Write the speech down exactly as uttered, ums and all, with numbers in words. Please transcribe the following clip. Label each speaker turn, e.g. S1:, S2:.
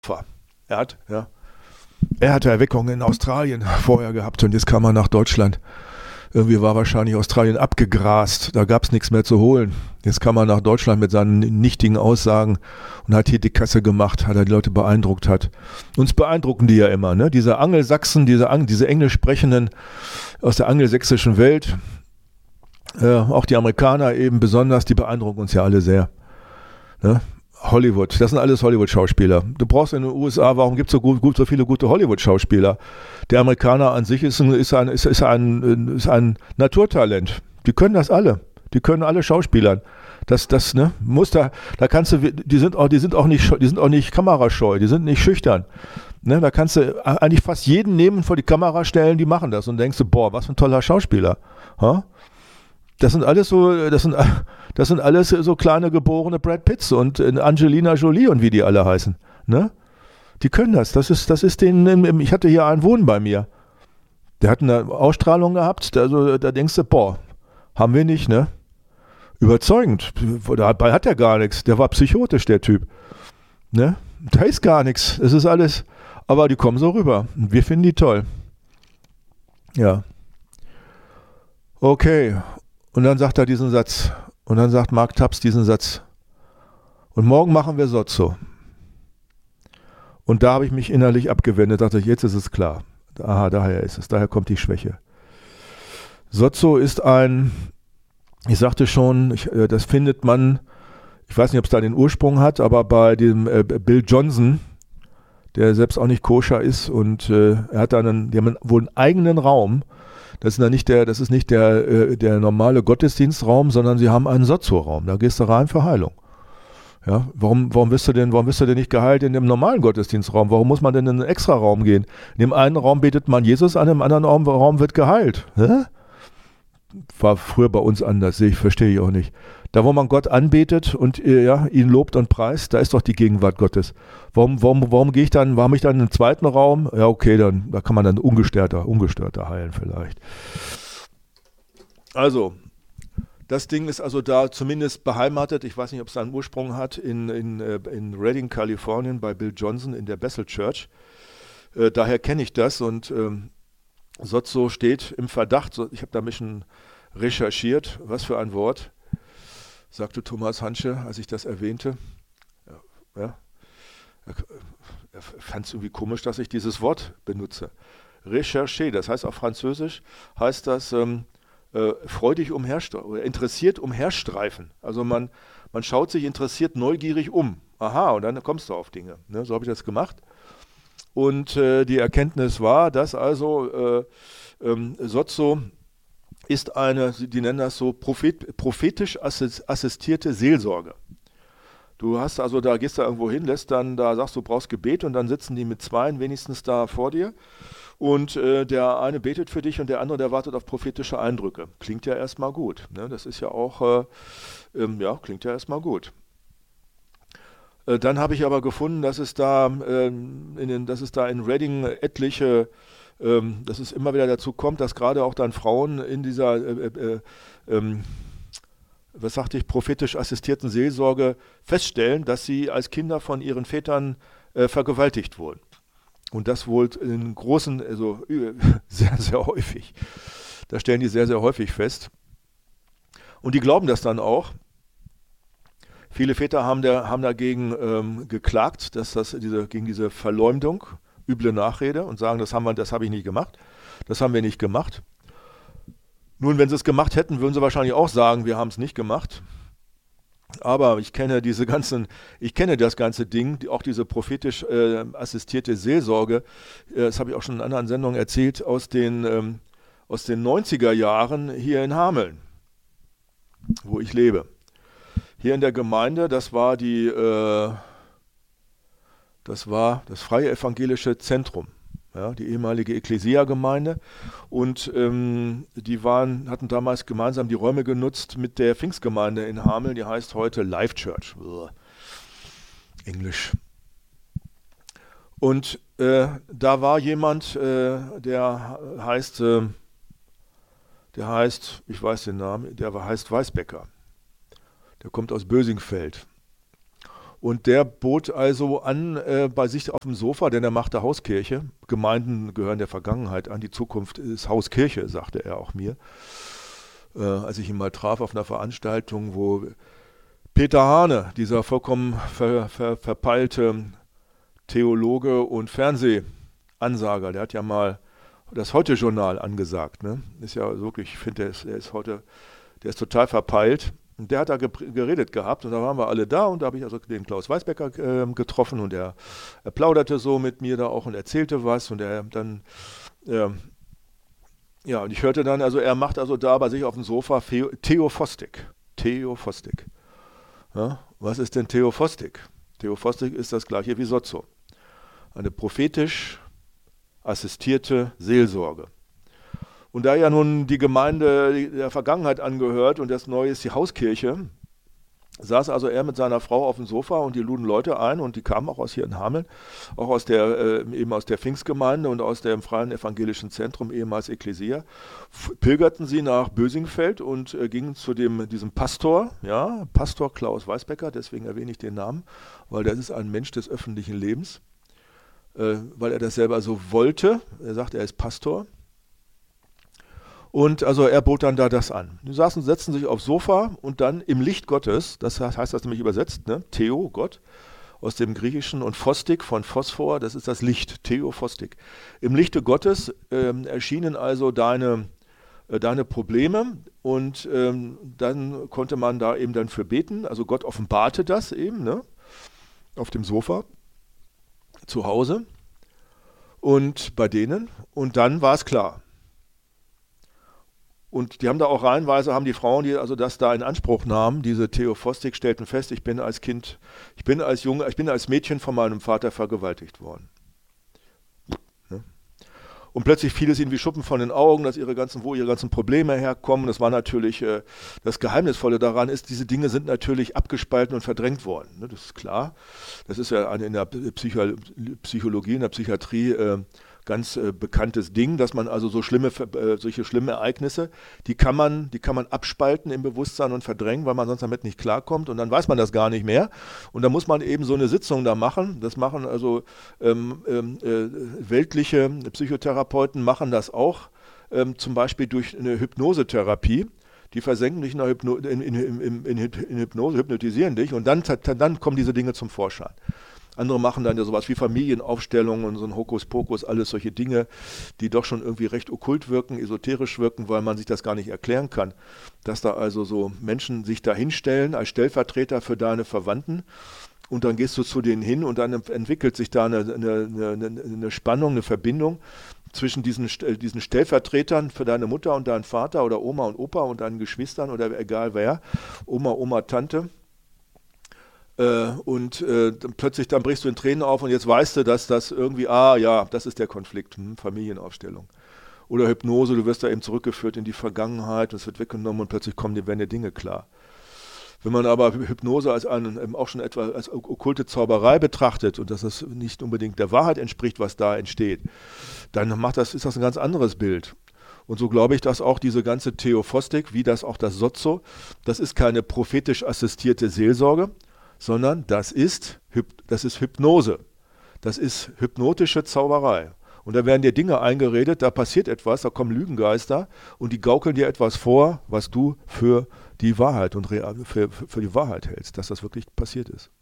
S1: Er hat, ja, er hatte Erweckungen in Australien vorher gehabt und jetzt kam er nach Deutschland. Irgendwie war wahrscheinlich Australien abgegrast, da gab es nichts mehr zu holen. Jetzt kam er nach Deutschland mit seinen nichtigen Aussagen und hat hier die Kasse gemacht, hat er die Leute beeindruckt hat. Uns beeindrucken die ja immer, ne? Diese Angelsachsen, diese, Ang- diese Englisch sprechenden aus der angelsächsischen Welt, äh, auch die Amerikaner eben besonders, die beeindrucken uns ja alle sehr. Ne? Hollywood, das sind alles Hollywood-Schauspieler. Du brauchst in den U S A, warum gibt es so, gut, gut, so viele gute Hollywood-Schauspieler? Der Amerikaner an sich ist ein, ist, ein, ist, ist, ein, ist ein Naturtalent. Die können das alle. Die können alle Schauspielern. Das, das, ne, muss da, da kannst du, die sind auch, die sind auch nicht, die sind auch nicht kamerascheu, die sind nicht schüchtern. Ne, da kannst du eigentlich fast jeden nehmen, vor die Kamera stellen, die machen das und denkst du, boah, was für ein toller Schauspieler. Ha? Das sind alles so, das sind, das sind alles so kleine geborene Brad Pitts und Angelina Jolie und wie die alle heißen. Ne? Die können das. Das ist, das ist den, ich hatte hier einen Wohnen bei mir. Der hat eine Ausstrahlung gehabt, also da denkst du, boah, haben wir nicht, ne? Überzeugend. Dabei hat er gar nichts. Der war psychotisch, der Typ. Ne? Da ist gar nichts. Es ist alles, aber die kommen so rüber. Und wir finden die toll. Ja. Okay. Und dann sagt er diesen Satz. Und dann sagt Mark Taps diesen Satz. Und morgen machen wir Sozzo. Und da habe ich mich innerlich abgewendet. Dachte ich, jetzt ist es klar. Aha, daher ist es. Daher kommt die Schwäche. Sozzo ist ein, ich sagte schon, ich, das findet man, ich weiß nicht, ob es da den Ursprung hat, aber bei dem äh, Bill Johnson, der selbst auch nicht koscher ist und äh, er hat dann einen, die haben wohl einen eigenen Raum. Das ist dann nicht der, das ist nicht der, äh, der normale Gottesdienstraum, sondern sie haben einen Sozzo-Raum. Da gehst du rein für Heilung. Ja, warum, warum wirst du denn, warum wirst du denn nicht geheilt in dem normalen Gottesdienstraum? Warum muss man denn in einen extra Raum gehen? In dem einen Raum betet man Jesus an, im anderen Raum, Raum wird geheilt. Hä? War früher bei uns anders, sehe ich, verstehe ich auch nicht. Da, wo man Gott anbetet und äh, ja, ihn lobt und preist, da ist doch die Gegenwart Gottes. Warum, warum, warum gehe ich dann, warum ich dann in den zweiten Raum? Ja, okay, dann, da kann man dann ungestörter, ungestörter heilen vielleicht. Also, das Ding ist also da zumindest beheimatet, ich weiß nicht, ob es einen Ursprung hat, in, in, in Redding, Kalifornien, bei Bill Johnson in der Bethel Church. Äh, daher kenne ich das und ähm, Sozzo steht im Verdacht, ich habe da ein bisschen recherchiert, was für ein Wort, sagte Thomas Hansche, als ich das erwähnte. Ja, ja. Er, er fand es irgendwie komisch, dass ich dieses Wort benutze. Recherché, das heißt auf Französisch, heißt das ähm, äh, freudig umherstreifen, oder interessiert umherstreifen. Also man, man schaut sich interessiert neugierig um. Aha, und dann kommst du auf Dinge. Ne? So habe ich das gemacht. Und äh, die Erkenntnis war, dass also äh, ähm, Sozzo ist eine, die nennen das so prophet, prophetisch assistierte Seelsorge. Du hast also, da gehst du irgendwo hin, lässt dann, da sagst du, brauchst Gebet und dann sitzen die mit zweien wenigstens da vor dir und äh, der eine betet für dich und der andere, der wartet auf prophetische Eindrücke. Klingt ja erstmal gut. Ne? Das ist ja auch, äh, ähm, ja, klingt ja erstmal gut. Dann habe ich aber gefunden, dass es da, ähm, in, den, dass es da in Redding etliche, ähm, dass es immer wieder dazu kommt, dass gerade auch dann Frauen in dieser, äh, äh, ähm, was sagte ich, prophetisch assistierten Seelsorge feststellen, dass sie als Kinder von ihren Vätern äh, vergewaltigt wurden. Und das wohl in großen, also sehr, sehr häufig. Das stellen die sehr, sehr häufig fest. Und die glauben das dann auch. Viele Väter haben, der, haben dagegen ähm, geklagt, dass das diese, gegen diese Verleumdung, üble Nachrede und sagen, das haben wir, das habe ich nicht gemacht, das haben wir nicht gemacht. Nun, wenn sie es gemacht hätten, würden sie wahrscheinlich auch sagen, wir haben es nicht gemacht. Aber ich kenne diese ganzen, ich kenne das ganze Ding, auch diese prophetisch äh, assistierte Seelsorge, äh, das habe ich auch schon in anderen Sendungen erzählt, aus den, ähm, aus den neunziger Jahren hier in Hameln, wo ich lebe. Hier in der Gemeinde, das war die, äh, das war das Freie Evangelische Zentrum, ja, die ehemalige Ekklesia-Gemeinde. Und ähm, die waren, hatten damals gemeinsam die Räume genutzt mit der Pfingstgemeinde in Hameln, die heißt heute Life Church. Uah. Englisch. Und äh, da war jemand, äh, der heißt, äh, der heißt, ich weiß den Namen, der heißt Weißbecker. Der kommt aus Bösingfeld. Und der bot also an äh, bei sich auf dem Sofa, denn er machte Hauskirche. Gemeinden gehören der Vergangenheit an, die Zukunft ist Hauskirche, sagte er auch mir. Äh, als ich ihn mal traf auf einer Veranstaltung, wo Peter Hane, dieser vollkommen ver, ver, verpeilte Theologe und Fernsehansager, der hat ja mal das Heute-Journal angesagt. Ne? Ist ja wirklich, ich finde, der ist, der ist heute, der ist total verpeilt. Und der hat da geredet gehabt und da waren wir alle da und da habe ich also den Klaus Weisbecker äh, getroffen und er, er plauderte so mit mir da auch und erzählte was und er dann, äh, ja, und ich hörte dann, also er macht also da bei sich auf dem Sofa Theophostik. Theophostik. Ja, was ist denn Theophostik? Theophostik ist das gleiche wie Sozo. Eine prophetisch assistierte Seelsorge. Und da ja nun die Gemeinde der Vergangenheit angehört und das Neue ist die Hauskirche, saß also er mit seiner Frau auf dem Sofa und die luden Leute ein und die kamen auch aus hier in Hameln, auch aus der, äh, eben aus der Pfingstgemeinde und aus dem Freien Evangelischen Zentrum, ehemals Ekklesia, pilgerten sie nach Bösingfeld und äh, gingen zu dem, diesem Pastor, ja, Pastor Klaus Weisbecker, deswegen erwähne ich den Namen, weil das ist ein Mensch des öffentlichen Lebens, äh, weil er das selber so wollte. Er sagt, er ist Pastor. Und also er bot dann da das an. Die saßen, setzten sich aufs Sofa und dann im Licht Gottes, das heißt das nämlich übersetzt, ne? Theo, Gott, aus dem Griechischen und Phostik von Phosphor, das ist das Licht, Theophostik. Im Lichte Gottes ähm, erschienen also deine, äh, deine Probleme und ähm, dann konnte man da eben dann für beten. Also Gott offenbarte das eben, ne? Auf dem Sofa, zu Hause und bei denen und dann war es klar. Und die haben da auch reihenweise, haben die Frauen, die also das da in Anspruch nahmen, diese Theophostik, stellten fest, ich bin als Kind, ich bin als Junge, ich bin als Mädchen von meinem Vater vergewaltigt worden. Ne? Und plötzlich fiel es ihnen wie Schuppen von den Augen, dass ihre ganzen, wo ihre ganzen Probleme herkommen. Das war natürlich, äh, das Geheimnisvolle daran ist, diese Dinge sind natürlich abgespalten und verdrängt worden. Ne? Das ist klar. Das ist ja in der Psycho- Psychologie, in der Psychiatrie, äh, ganz äh, bekanntes Ding, dass man also so schlimme, äh, solche schlimme Ereignisse, die kann man, die kann man abspalten im Bewusstsein und verdrängen, weil man sonst damit nicht klarkommt und dann weiß man das gar nicht mehr. Und da muss man eben so eine Sitzung da machen. Das machen also ähm, ähm, äh, weltliche Psychotherapeuten machen das auch, ähm, zum Beispiel durch eine Hypnosetherapie. Die versenken dich in, Hypno in, in, in, in, in Hypnose, hypnotisieren dich und dann, dann kommen diese Dinge zum Vorschein. Andere machen dann ja sowas wie Familienaufstellungen und so ein Hokuspokus, alles solche Dinge, die doch schon irgendwie recht okkult wirken, esoterisch wirken, weil man sich das gar nicht erklären kann. Dass da also so Menschen sich da hinstellen als Stellvertreter für deine Verwandten und dann gehst du zu denen hin und dann entwickelt sich da eine, eine, eine, eine Spannung, eine Verbindung zwischen diesen, diesen Stellvertretern für deine Mutter und deinen Vater oder Oma und Opa und deinen Geschwistern oder egal wer, Oma, Oma, Tante. Und äh, dann plötzlich dann brichst du in Tränen auf und jetzt weißt du, dass das irgendwie, ah ja, das ist der Konflikt, hm, Familienaufstellung. Oder Hypnose, du wirst da eben zurückgeführt in die Vergangenheit, es wird weggenommen und plötzlich kommen dir, werden dir Dinge klar. Wenn man aber Hypnose als einen, eben auch schon etwa als okkulte Zauberei betrachtet und dass das nicht unbedingt der Wahrheit entspricht, was da entsteht, dann macht das, ist das ein ganz anderes Bild. Und so glaube ich, dass auch diese ganze Theophostik, wie das auch das Sozo, das ist keine prophetisch assistierte Seelsorge, sondern das ist, das ist Hypnose. Das ist hypnotische Zauberei. Und da werden dir Dinge eingeredet, da passiert etwas, da kommen Lügengeister und die gaukeln dir etwas vor, was du für die Wahrheit und für, für die Wahrheit hältst, dass das wirklich passiert ist.